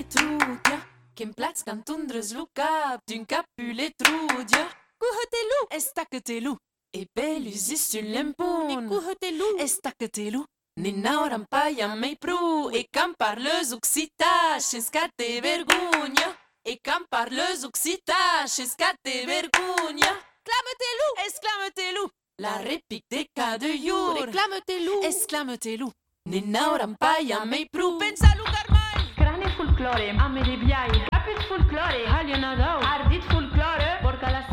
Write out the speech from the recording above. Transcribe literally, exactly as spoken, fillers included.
trudia, che in plats cantundres lucap, d'un capule trudia. Cuhotelu, estacatelu, e belus lempun. Cuhotelu, estacatelu, ninauram paia mei pru, e cam parles occita, scate vergogna, e cam parles occita, scate vergogna. Clamete-lu, exclamete-lu, la réplique des cas de jour. Reclamete-lu, exclamete-lu, ninauram paia mei pru, pensa-lu carmai. Crane folklore, ame de biai, capit folklore, halionadau, ardit folklore, porca la